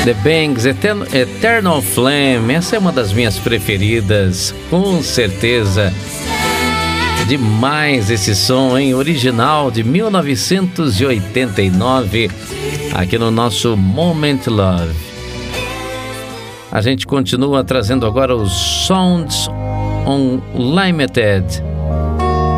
The Bangs, Eternal Flame. Essa é uma das minhas preferidas, com certeza. Demais esse som, hein? Original de 1989, aqui no nosso Moment Love. A gente continua trazendo agora os Sounds Unlimited.